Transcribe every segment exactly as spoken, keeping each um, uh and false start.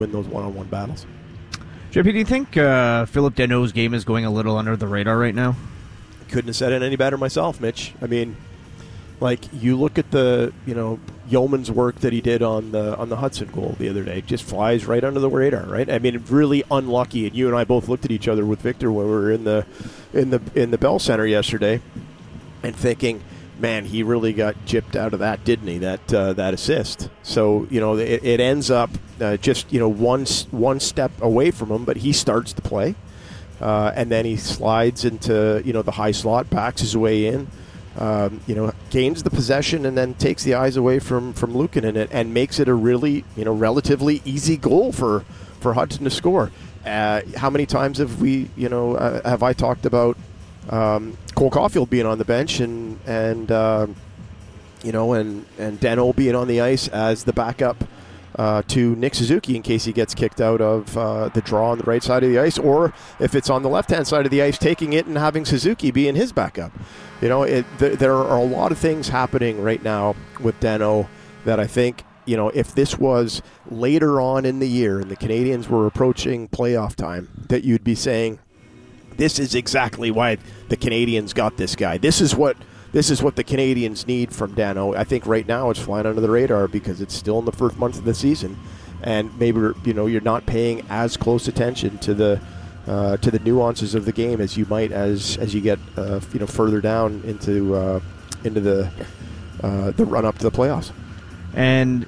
win those one-on-one battles. J P, do you think uh, Phillip Danault's game is going a little under the radar right now? Couldn't have said it any better myself, Mitch. I mean, like, you look at the, you know, yeoman's work that he did on the on the Hudson goal the other day. Just flies right under the radar, right? I mean, really unlucky. And you and I both looked at each other with Victor when we were in the in the in the Bell Center yesterday, and thinking, man, he really got gypped out of that, didn't he? That uh, that assist. So, you know, it, it ends up uh, just, you know, one one step away from him, but he starts the play, uh, and then he slides into, you know, the high slot, backs his way in. Um, you know, gains the possession and then takes the eyes away from from Luukkonen and, and makes it a really, you know, relatively easy goal for for Hudson to score. Uh, how many times have we, you know, uh, have I talked about um, Cole Caulfield being on the bench and and uh, you know and and Danault being on the ice as the backup uh, to Nick Suzuki in case he gets kicked out of uh, the draw on the right side of the ice, or if it's on the left hand side of the ice, taking it and having Suzuki being his backup. You know, it, th- there are a lot of things happening right now with Danault that I think, you know, if this was later on in the year and the Canadians were approaching playoff time, that you'd be saying, this is exactly why the Canadians got this guy. This is what this is what the Canadians need from Danault. I think right now it's flying under the radar because it's still in the first month of the season, and maybe, you know, you're not paying as close attention to the Uh, to the nuances of the game as you might as as you get uh, you know further down into uh, into the uh, the run up to the playoffs. And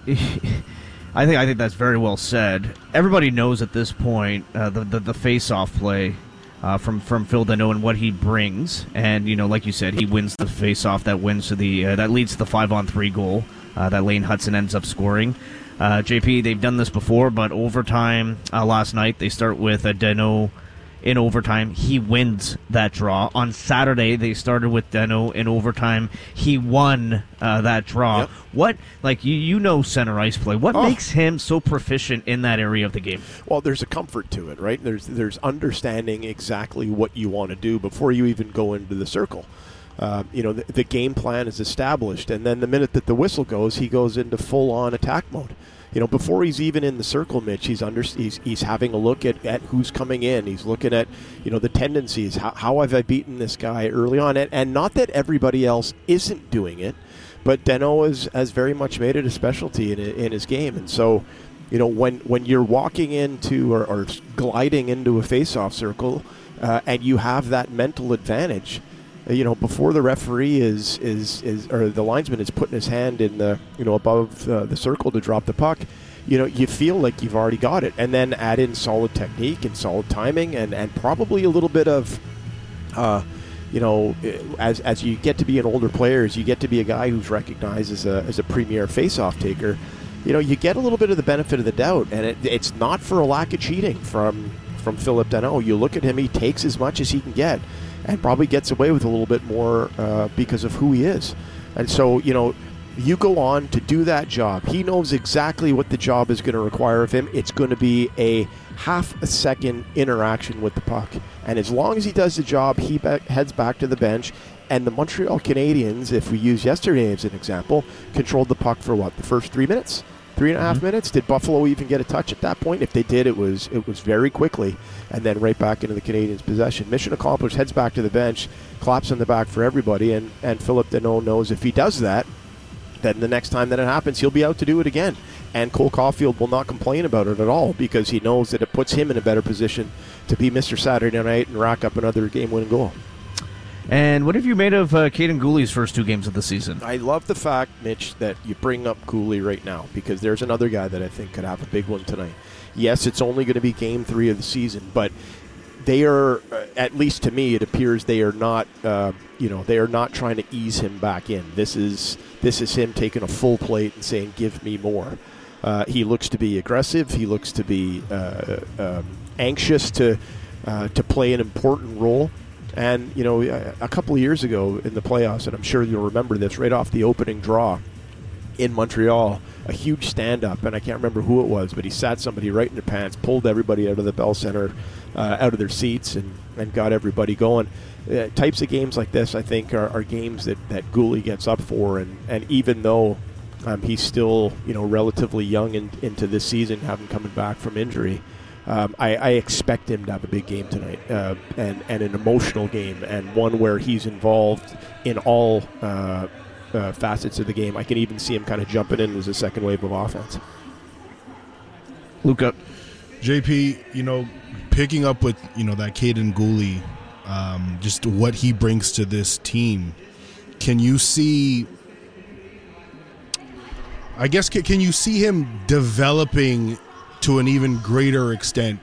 I think I think that's very well said. Everybody knows at this point uh, the, the the face-off play uh, from from Phil Danault and what he brings. And, you know, like you said, he wins the face-off that wins to the uh, that leads to the five-on-three goal uh, that Lane Hudson ends up scoring. Uh, J P, they've done this before, but overtime uh, last night they start with uh, Danault. In overtime, he wins that draw. On Saturday, they started with Danault in overtime. He won uh, that draw. Yep. What, like, you, you know center ice play. What oh. makes him so proficient in that area of the game? Well, there's a comfort to it, right? There's there's understanding exactly what you want to do before you even go into the circle. Uh, you know, the, the game plan is established, and then the minute that the whistle goes, he goes into full-on attack mode. You know, before he's even in the circle, Mitch, he's under he's, he's having a look at, at who's coming in. He's looking at, you know, the tendencies. How, how have I beaten this guy early on? And, and not that everybody else isn't doing it, but Danault has, has very much made it a specialty in, in his game. And so, you know, when, when you're walking into or, or gliding into a face-off circle uh, and you have that mental advantage, you know, before the referee is, is, is or the linesman is putting his hand in the, you know, above uh, the circle to drop the puck, you know, you feel like you've already got it. And then add in solid technique and solid timing and, and probably a little bit of, uh, you know, as as you get to be an older player, as you get to be a guy who's recognized as a, as a premier face-off taker, you know, you get a little bit of the benefit of the doubt. And it, it's not for a lack of cheating from, from Phillip Danault. You look at him, he takes as much as he can get, and probably gets away with a little bit more uh, because of who he is. And so, you know, you go on to do that job. He knows exactly what the job is going to require of him. It's going to be a half a second interaction with the puck. And as long as he does the job, he be- heads back to the bench. And the Montreal Canadiens, if we use yesterday as an example, controlled the puck for what, the first three minutes? Three and a half mm-hmm. minutes? Did Buffalo even get a touch at that point? If they did, it was it was very quickly, and then right back into the Canadiens' possession. Mission accomplished, heads back to the bench, claps on the back for everybody, and, and Phillip Danault knows if he does that, then the next time that it happens, he'll be out to do it again. And Cole Caulfield will not complain about it at all because he knows that it puts him in a better position to be Mister Saturday Night and rack up another game-winning goal. And what have you made of uh, Kaiden Guhle's first two games of the season? I love the fact, Mitch, that you bring up Guhle right now because there's another guy that I think could have a big one tonight. Yes, it's only going to be game three of the season, but they are, uh, at least to me, it appears they are not, uh, you know, they are not trying to ease him back in. This is this is him taking a full plate and saying, "Give me more." Uh, he looks to be aggressive. He looks to be uh, um, anxious to uh, to play an important role. And, you know, a couple of years ago in the playoffs, and I'm sure you'll remember this, right off the opening draw in Montreal, a huge stand-up, and I can't remember who it was, but he sat somebody right in their pants, pulled everybody out of the Bell Center, uh, out of their seats, and, and got everybody going. Uh, types of games like this, I think, are, are games that, that Guhle gets up for, and, and even though Um, he's still, you know, relatively young in, into this season, having coming back from injury. Um, I, I expect him to have a big game tonight, uh, and, and an emotional game, and one where he's involved in all uh, uh, facets of the game. I can even see him kind of jumping in as a second wave of offense. Luka. J P, you know, picking up with, you know, that Kaiden Guhle, um, just what he brings to this team, can you see... I guess, can you see him developing to an even greater extent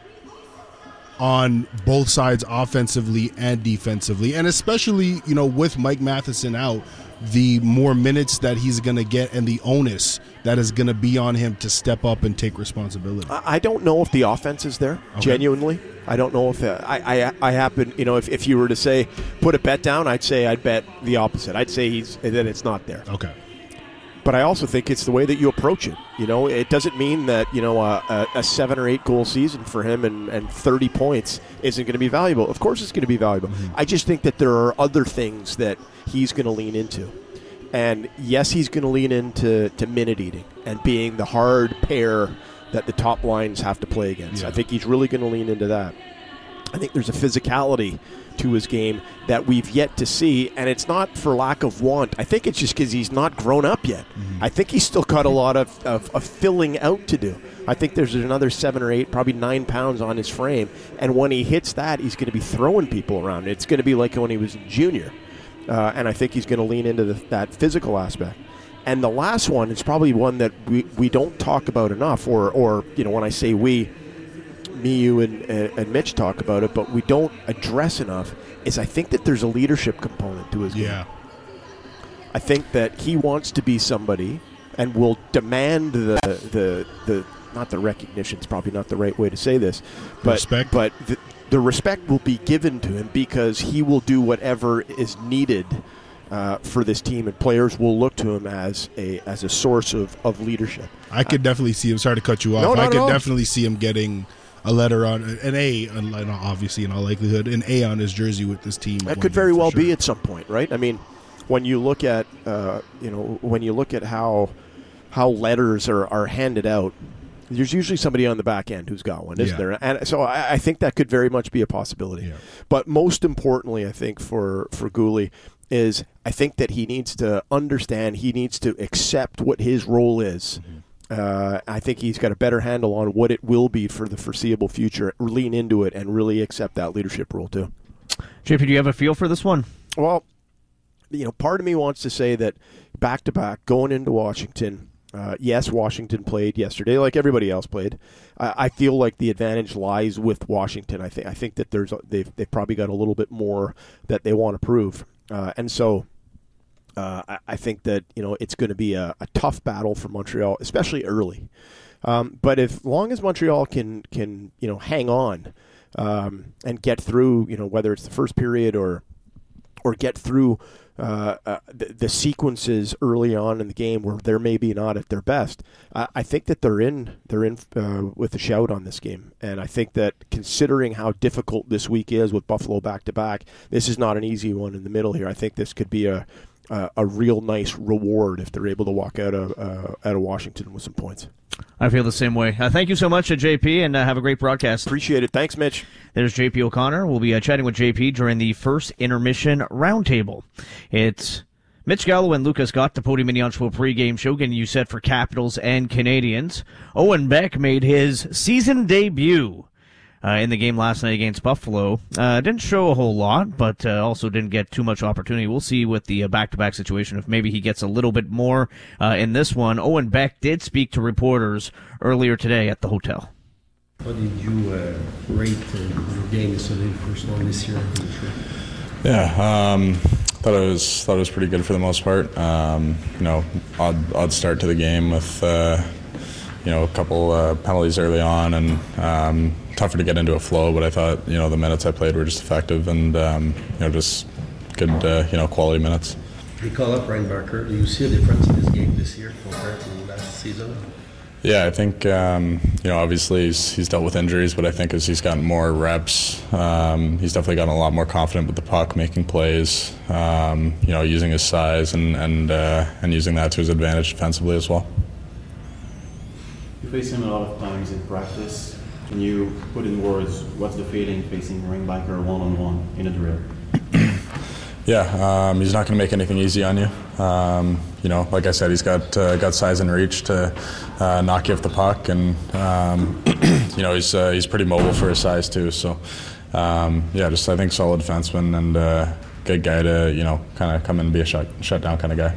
on both sides, offensively and defensively? And especially, you know, with Mike Matheson out, the more minutes that he's going to get and the onus that is going to be on him to step up and take responsibility. I don't know if the offense is there, okay. Genuinely. I don't know if uh, I, I I happen, you know, if, if you were to say, put a bet down, I'd say I'd bet the opposite. I'd say he's that it's not there. Okay. But I also think it's the way that you approach it. You know, it doesn't mean that, you know, a, a seven or eight goal season for him and, and thirty points isn't going to be valuable. Of course it's going to be valuable. Mm-hmm. I just think that there are other things that he's going to lean into. And yes, he's going to lean into to minute eating and being the hard pair that the top lines have to play against. Yeah. I think he's really going to lean into that. I think there's a physicality to his game that we've yet to see, and it's not for lack of want. I think it's just because he's not grown up yet. Mm-hmm. I think he's still got a lot of, of, of filling out to do. I think there's another seven or eight, probably nine pounds on his frame, and when he hits that, he's going to be throwing people around. It's going to be like when he was a junior, uh, and I think he's going to lean into the, that physical aspect. And the last one is probably one that we, we don't talk about enough, or, or you know, when I say we, me, you, and, and Mitch talk about it, but we don't address enough, is I think that there's a leadership component to his game. Yeah. I think that he wants to be somebody and will demand the, the, the not the recognition, it's probably not the right way to say this, but, respect. but the, the respect will be given to him because he will do whatever is needed uh, for this team, and players will look to him as a as a source of, of leadership. I could uh, definitely see him, sorry to cut you off, no, I could all. definitely see him getting a letter on an A, obviously in all likelihood, an A on his jersey with this team. That could very well sure. be at some point, right? I mean, when you look at uh, you know when you look at how how letters are, are handed out, there's usually somebody on the back end who's got one, isn't yeah. there? And so I, I think that could very much be a possibility. Yeah. But most importantly, I think for for Guhle is I think that he needs to understand, he needs to accept what his role is. Mm-hmm. Uh, I think he's got a better handle on what it will be for the foreseeable future. Lean into it and really accept that leadership role too. J P, do you have a feel for this one? Well, you know, part of me wants to say that back to back going into Washington. Uh, yes, Washington played yesterday, like everybody else played. I, I feel like the advantage lies with Washington. I think I think that there's a, they've they've probably got a little bit more that they want to prove, uh, and so. Uh, I, I think that you know it's going to be a, a tough battle for Montreal, especially early. Um, but if long as Montreal can can you know hang on um, and get through, you know whether it's the first period or or get through uh, uh, the, the sequences early on in the game where they're maybe not at their best, uh, I think that they're in they're in uh, with a shout on this game. And I think that considering how difficult this week is with Buffalo back to back, this is not an easy one in the middle here. I think this could be a Uh, a real nice reward if they're able to walk out of uh, out of Washington with some points. I feel the same way. Uh, thank you so much, uh, J P, and uh, have a great broadcast. Appreciate it. Thanks, Mitch. There's J P O'Connor. We'll be uh, chatting with J P during the first intermission roundtable. It's Mitch Gallo and Lucas Scott, the Podium in the Onshore pregame show, getting you set for Capitals and Canadians. Owen Beck made his season debut Uh, in the game last night against Buffalo. Uh, didn't show a whole lot, but uh, also didn't get too much opportunity. We'll see with the uh, back-to-back situation if maybe he gets a little bit more uh, in this one. Owen Beck did speak to reporters earlier today at the hotel. How did you uh, rate uh, your game yesterday, the first one this year? Yeah, um, thought it was thought it was pretty good for the most part. Um, you know, odd odd start to the game with uh, you know a couple uh, penalties early on and. Um, tougher to get into a flow, but I thought, you know, the minutes I played were just effective and, um, you know, just good, uh, you know, quality minutes. They call up Ryan Barker. Do you see a difference in this game this year compared to last season? Yeah, I think, um, you know, obviously he's, he's dealt with injuries, but I think as he's gotten more reps, um, he's definitely gotten a lot more confident with the puck, making plays, um, you know, using his size and and, uh, and using that to his advantage defensively as well. You face him a lot of times in practice. Can you put in words what's the feeling facing Ringbiker one-on-one in a drill? Yeah, um, he's not going to make anything easy on you. Um, you know, like I said, he's got uh, got size and reach to uh, knock you off the puck, and um, you know he's uh, he's pretty mobile for his size too. So um, yeah, just I think solid defenseman and uh, good guy to you know kind of come in and be a shut shutdown kind of guy.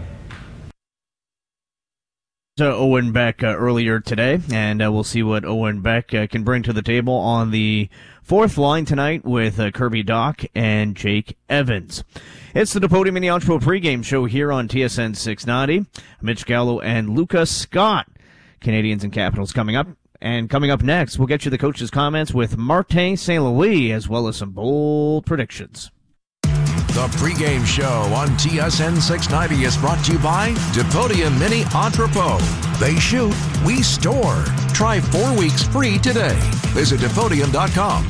So Owen Beck uh, earlier today, and uh, we'll see what Owen Beck uh, can bring to the table on the fourth line tonight with uh, Kirby Dach and Jake Evans. It's the Podium in the Entrepot pregame show here on T S N six ninety. Mitch Gallo and Lucas Scott. Canadians and Capitals coming up. And coming up next, we'll get you the coach's comments with Martin Saint Louis, as well as some bold predictions. The pregame show on T S N six ninety is brought to you by Podium Mini Entrepot. They shoot, we store. Try four weeks free today. Visit Podium dot com.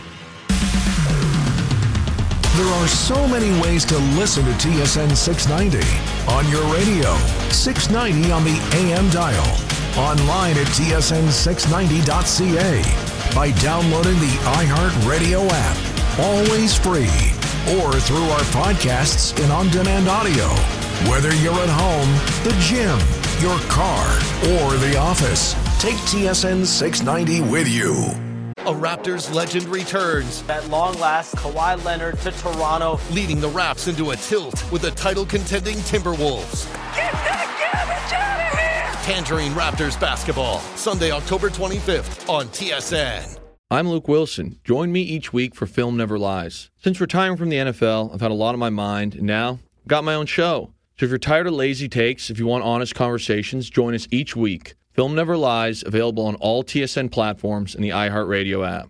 There are so many ways to listen to T S N six ninety. On your radio, six ninety on the A M dial. Online at T S N six ninety dot C A. By downloading the iHeartRadio app. Always free. Or through our podcasts in on-demand audio. Whether you're at home, the gym, your car, or the office, take T S N six ninety with you. A Raptors legend returns. At long last, Kawhi Leonard to Toronto. Leading the Raps into a tilt with the title-contending Timberwolves. Get that garbage out of here! Tangerine Raptors basketball. Sunday, October twenty-fifth on T S N. I'm Luke Wilson. Join me each week for Film Never Lies. Since retiring from the N F L, I've had a lot on my mind, and now I've got my own show. So if you're tired of lazy takes, if you want honest conversations, join us each week. Film Never Lies, available on all T S N platforms and the iHeartRadio app.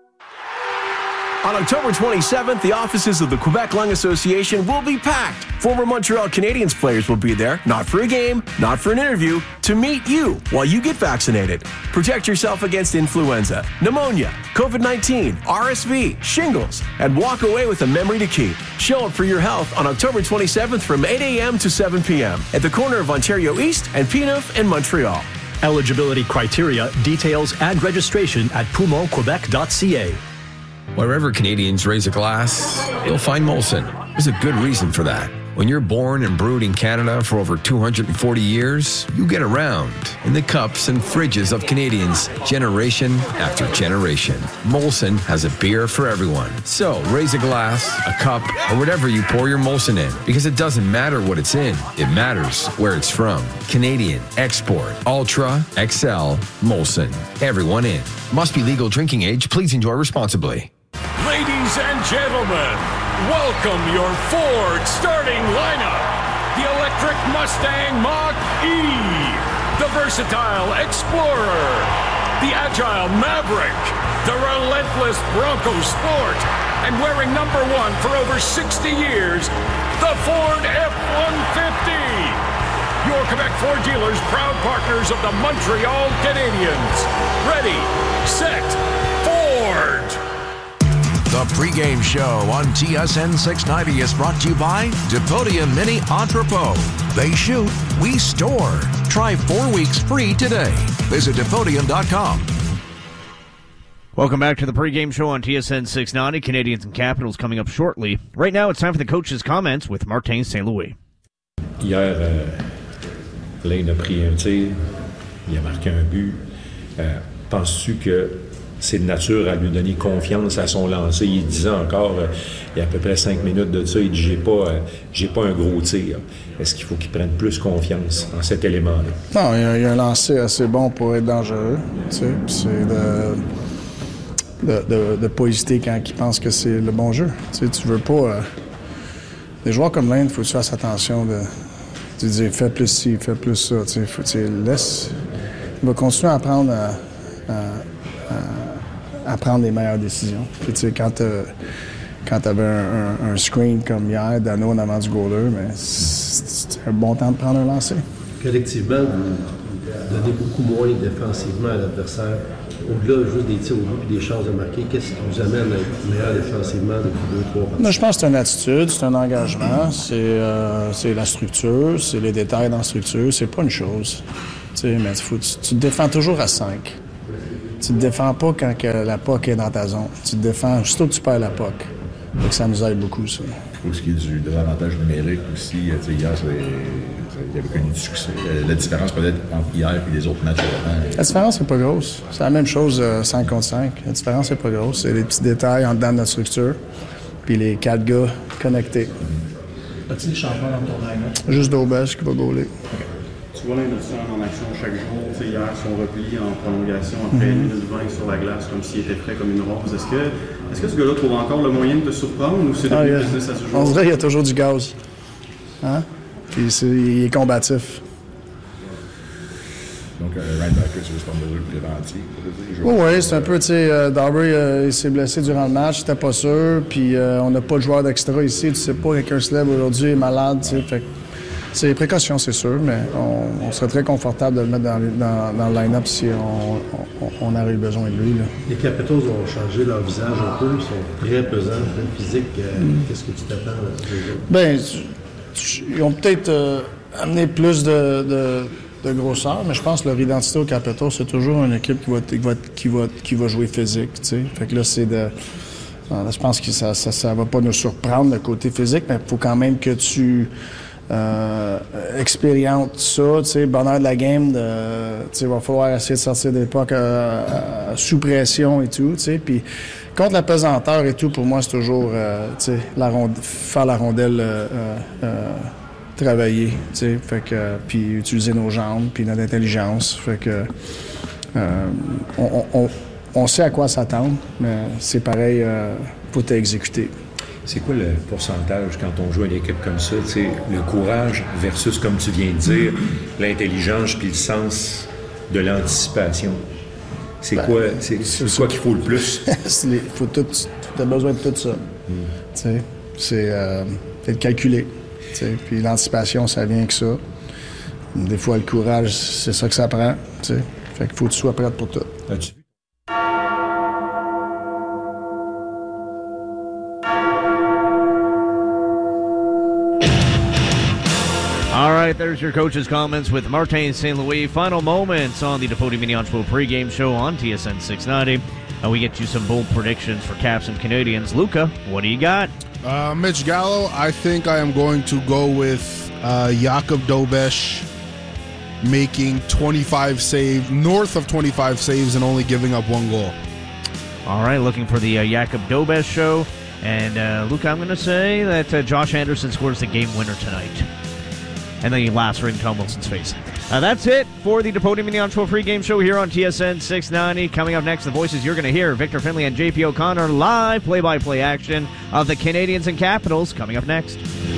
On October twenty-seventh, the offices of the Quebec Lung Association will be packed. Former Montreal Canadiens players will be there, not for a game, not for an interview, to meet you while you get vaccinated. Protect yourself against influenza, pneumonia, COVID nineteen, R S V, shingles, and walk away with a memory to keep. Show up for your health on October twenty-seventh from eight a.m. to seven p.m. at the corner of Ontario East and P-Neuf in Montreal. Eligibility criteria, details, and registration at poumon quebec dot c a. Wherever Canadians raise a glass, you'll find Molson. There's a good reason for that. When you're born and brewed in Canada for over two hundred forty years, you get around in the cups and fridges of Canadians, generation after generation. Molson has a beer for everyone. So raise a glass, a cup, or whatever you pour your Molson in, because it doesn't matter what it's in. It matters where it's from. Canadian, export, ultra, X L, Molson. Everyone in. Must be legal drinking age. Please enjoy responsibly. Ladies and gentlemen, welcome your Ford starting lineup. The electric Mustang Mach-E, the versatile Explorer, the agile Maverick, the relentless Bronco Sport, and wearing number one for over sixty years, the Ford F one fifty. Your Quebec Ford dealers, proud partners of the Montreal Canadiens. Ready, set, Ford! The pregame show on T S N six ninety is brought to you by Podium Mini Entrepot. They shoot, we store. Try four weeks free today. Visit Podium dot com. Welcome back to the pregame show on T S N six ninety. Canadians and Capitals coming up shortly. Right now, it's time for the coach's comments with Martin Saint Louis. Hier, euh, Lane a pris un tir, il a marqué un but. Euh, penses-tu que c'est de nature à lui donner confiance à son lancer? Il disait encore, euh, il y a à peu près cinq minutes de ça, il dit j'ai pas, euh, j'ai pas un gros tir. Est-ce qu'il faut qu'il prenne plus confiance en cet élément-là? Non, il y a, il y a un lancer assez bon pour être dangereux. Tu sais, c'est de de, de, de pas hésiter quand il pense que c'est le bon jeu. Tu sais, tu veux pas... Euh, des joueurs comme Lane, il faut que tu fasses attention de... Tu dis, fais plus ci, fais plus ça. Tu sais, faut, tu sais, laisse... Il va continuer à apprendre à... à à prendre les meilleures décisions. Puis, tu sais, quand tu quand avais un, un, un screen comme hier, Dano en avant du goaler, mais c'est un bon temps de prendre un lancer. Collectivement, vous, donnez beaucoup moins défensivement à l'adversaire. Au-delà juste des tirs au but et des chances de marquer, qu'est-ce qui vous amène à être meilleur défensivement depuis deux, trois parties? Moi, je pense que c'est une attitude, c'est un engagement, c'est, euh, c'est la structure, c'est les détails dans la structure, c'est pas une chose. Tu sais, mais faut, tu, tu te défends toujours à cinq. Tu te défends pas quand que la P O C est dans ta zone. Tu te défends juste que tu perds la P O C. Donc ça nous aide beaucoup, ça. Pour ce qui est du désavantage numérique aussi, hier, il y avait connu du succès. La différence peut-être entre hier et les autres matchs avant. La différence n'est pas grosse. C'est la même chose euh, cinq contre cinq. La différence n'est pas grosse. C'est les petits détails en dedans de notre structure. Puis les quatre gars connectés. Mm-hmm. As-tu des changements dans ton line-up? Juste Daubèche qui va gauler. Okay. Tu vois l'innovation en action chaque jour. Tu sais, hier, son repli en prolongation après une minute vingt sur la glace, comme s'il était frais comme une rose. Est-ce que, est-ce que ce gars-là trouve encore le moyen de te surprendre ou c'est ah, depuis yeah. business as usual? On dirait qu'il y a toujours du gaz. Hein? Puis c'est, il est combatif. Donc, euh, Reinbacker, c'est juste en mesure préventive. Oui, oui, c'est un peu, tu sais, euh, Darby, euh, il s'est blessé durant le match, c'était pas sûr. Puis euh, on n'a pas de joueur d'extra ici. Tu sais pas, quelqu'un se lève aujourd'hui, est malade, tu sais. Fait c'est des précautions, c'est sûr, mais on, on serait très confortable de le mettre dans, dans, dans le line-up si on, on, on aurait eu besoin de lui. Là. Les Capitals ont changé leur visage un peu, ils sont très pesants, très physiques. Euh, mm. Qu'est-ce que tu t'attends là? Bien, ils ont peut-être euh, amené plus de, de, de grosseur, mais je pense que leur identité aux Capitals, c'est toujours une équipe qui va, qui va, qui va, qui va jouer physique. T'sais. Fait que là, c'est de. Je pense que ça, ça, ça va pas nous surprendre le côté physique, mais il faut quand même que tu. Euh, expérimente ça, tu sais, bonheur de la game, de, tu sais, il va falloir essayer de sortir des pucks euh, euh, sous pression et tout, tu sais, puis contre la pesanteur et tout, pour moi, c'est toujours, euh, tu sais, la ronde- faire la rondelle euh, euh, travailler, tu sais, fait que, puis utiliser nos jambes, puis notre intelligence, fait que, euh, on, on, on sait à quoi s'attendre, mais c'est pareil, euh, faut t'exécuter. C'est quoi le pourcentage quand on joue une équipe comme ça, tu sais, le courage versus, comme tu viens de dire, l'intelligence puis le sens de l'anticipation? C'est ben, quoi, c'est, c'est, c'est quoi qu'il faut le plus? Il faut tout, tu as besoin de tout ça. Mm. Tu sais, c'est euh, de calculer. Tu sais, puis l'anticipation, ça vient que ça. Des fois, le courage, c'est ça que ça prend. Tu sais, fait qu'il faut que tu sois prêt pour tout. As-tu All right, there's your coach's comments with Martin Saint Louis. Final moments on the Depote Mini Entrepôt pregame show on T S N six ninety. And we get you some bold predictions for Caps and Canadians. Luca, what do you got? Uh, Mitch Gallo, I think I am going to go with uh, Jakub Dobeš making twenty-five saves, north of twenty-five saves, and only giving up one goal. All right, looking for the uh, Jakub Dobeš show. And, uh, Luca, I'm going to say that uh, Josh Anderson scores the game winner tonight. And then he laughs right in Tom Wilson's face. Uh, that's it for the Depote Mini Entrepôt pregame show here on T S N six ninety. Coming up next, the voices you're going to hear, Victor Finley and J P O'Connor, live play-by-play action of the Canadians and Capitals coming up next.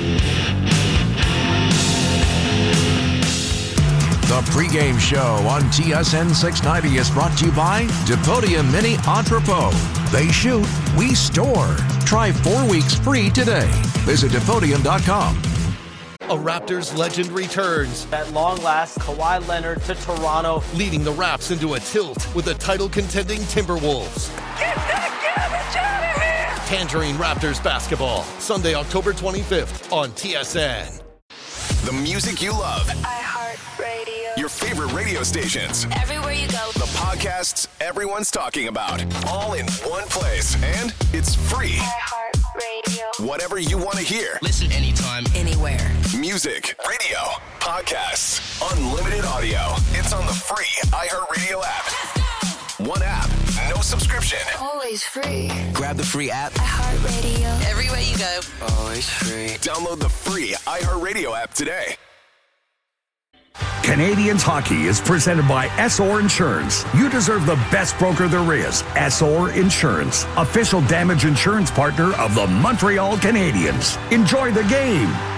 The pregame show on T S N six ninety is brought to you by Depote Mini Entrepôt. They shoot, we store. Try four weeks free today. Visit Depotium dot com. A Raptors legend returns. At long last, Kawhi Leonard to Toronto. Leading the Raps into a tilt with the title-contending Timberwolves. Get that garbage out of here! Tangerine Raptors basketball, Sunday, October twenty-fifth on T S N. The music you love. iHeartRadio. Your favorite radio stations. Everywhere you go. The podcasts everyone's talking about. All in one place. And it's free. iHeartRadio. Whatever you want to hear. Listen anytime, anywhere. Music, radio, podcasts, unlimited audio. It's on the free iHeartRadio app. One app, no subscription. Always free. Grab the free app. iHeartRadio. Everywhere you go. Always free. Download the free iHeartRadio app today. Canadians hockey is presented by S O R Insurance. You deserve the best broker there is. S O R Insurance, official damage insurance partner of the Montreal Canadiens. Enjoy the game.